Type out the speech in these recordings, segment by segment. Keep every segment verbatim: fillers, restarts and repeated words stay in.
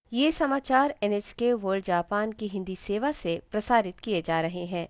ये समाचार N H के वर्ल्ड जापान की हिंदी सेवा से प्रसारित किए जा रहे हैं।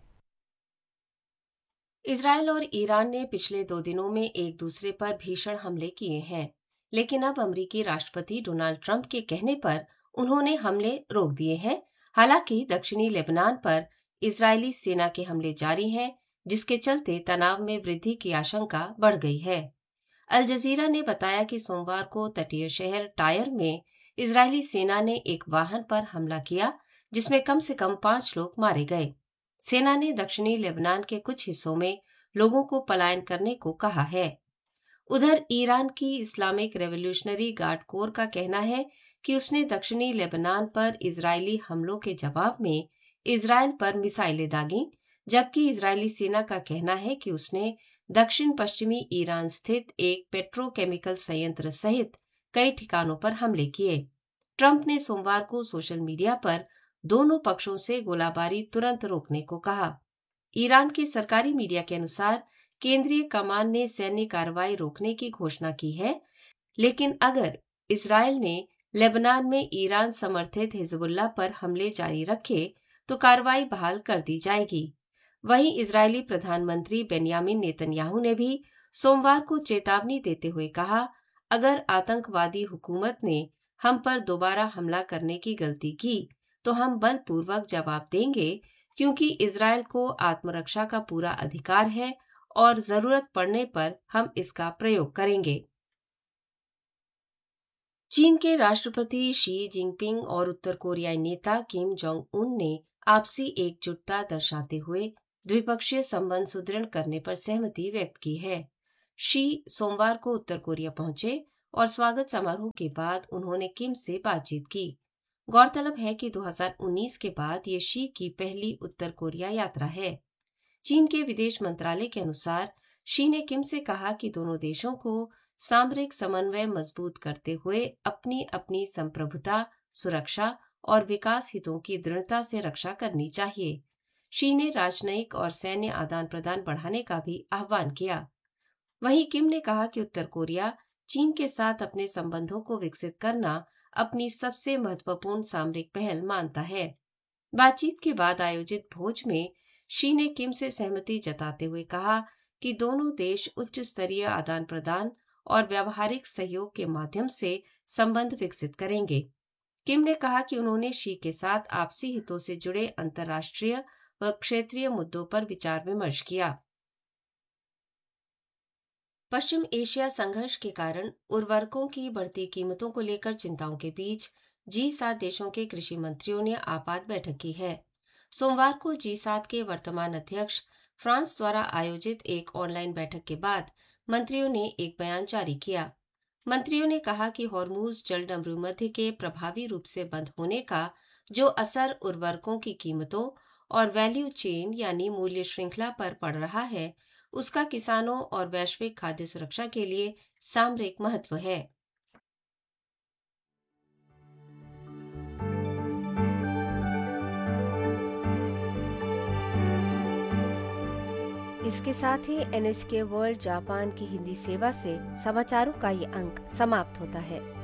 इजरायल और ईरान ने पिछले दो दिनों में एक दूसरे पर भीषण हमले किए हैं, लेकिन अब अमेरिकी राष्ट्रपति डोनाल्ड ट्रंप के कहने पर उन्होंने हमले रोक दिए हैं। हालांकि दक्षिणी लेबनान पर इजरायली सेना के हमले जारी हैं, जिसके चलते तनाव में वृद्धि की आशंका बढ़ गई है। अल जजीरा ने बताया कि सोमवार को तटीय शहर टायर में इजरायली सेना ने एक वाहन पर हमला किया, जिसमें कम से कम पांच लोग मारे गए। सेना ने दक्षिणी लेबनान के कुछ हिस्सों में लोगों को पलायन करने को कहा है। उधर ईरान की इस्लामिक रेवोल्यूशनरी गार्ड कोर का कहना है कि उसने दक्षिणी लेबनान पर इजरायली हमलों के जवाब में इजरायल पर मिसाइलें दागी, जबकि इजरायली सेना का कहना है कि उसने दक्षिण पश्चिमी ईरान स्थित एक पेट्रोकेमिकल संयंत्र सहित कई ठिकानों पर हमले किए। ट्रंप ने सोमवार को सोशल मीडिया पर दोनों पक्षों से गोलाबारी तुरंत रोकने को कहा। ईरान की सरकारी मीडिया के अनुसार केंद्रीय कमान ने सैन्य कार्रवाई रोकने की घोषणा की है, लेकिन अगर इजरायल ने लेबनान में ईरान समर्थित हिजबुल्लाह पर हमले जारी रखे तो कार्रवाई बहाल कर दी जाएगी। वहीं इजरायली प्रधानमंत्री बेंयामिन नेतन्याहू ने भी सोमवार को चेतावनी देते हुए कहा, अगर आतंकवादी हुकूमत ने हम पर दोबारा हमला करने की गलती की तो हम बलपूर्वक जवाब देंगे, क्योंकि इजरायल को आत्मरक्षा का पूरा अधिकार है और जरूरत पड़ने पर हम इसका प्रयोग करेंगे। चीन के राष्ट्रपति शी जिनपिंग और उत्तर कोरियाई नेता किम जोंग उन ने आपसी एकजुटता दर्शाते हुए द्विपक्षीय संबंध सुदृढ़ करने पर सहमति व्यक्त की है। शी सोमवार को उत्तर कोरिया पहुंचे और स्वागत समारोह के बाद उन्होंने किम से बातचीत की। गौरतलब है कि दो हज़ार उन्नीस के बाद ये शी की पहली उत्तर कोरिया यात्रा है। चीन के विदेश मंत्रालय के अनुसार शी ने किम से कहा कि दोनों देशों को सामरिक समन्वय मजबूत करते हुए अपनी अपनी संप्रभुता, सुरक्षा और विकास हितों की दृढ़ता से रक्षा करनी चाहिए। शी ने राजनयिक और सैन्य आदान प्रदान बढ़ाने का भी आह्वान किया। वहीं किम ने कहा कि उत्तर कोरिया चीन के साथ अपने संबंधों को विकसित करना अपनी सबसे महत्वपूर्ण सामरिक पहल मानता है। बातचीत के बाद आयोजित भोज में शी ने किम से सहमति जताते हुए कहा कि दोनों देश उच्च स्तरीय आदान प्रदान और व्यावहारिक सहयोग के माध्यम से संबंध विकसित करेंगे। किम ने कहा कि उन्होंने शी के साथ आपसी हितों से जुड़े अंतर्राष्ट्रीय व क्षेत्रीय मुद्दों पर विचार विमर्श किया। पश्चिम एशिया संघर्ष के कारण उर्वरकों की बढ़ती कीमतों को लेकर चिंताओं के बीच जी सात देशों के कृषि मंत्रियों ने आपात बैठक की है। सोमवार को जी सात के वर्तमान अध्यक्ष फ्रांस द्वारा आयोजित एक ऑनलाइन बैठक के बाद मंत्रियों ने एक बयान जारी किया। मंत्रियों ने कहा कि हॉर्मूज जलडमरूमध्य के प्रभावी रूप से बंद होने का जो असर उर्वरकों की कीमतों और वैल्यू चेन यानी मूल्य श्रृंखला पर पड़ रहा है, उसका किसानों और वैश्विक खाद्य सुरक्षा के लिए सामरिक महत्व है। इसके साथ ही एन एच के वर्ल्ड जापान की हिंदी सेवा से समाचारों का ये अंक समाप्त होता है।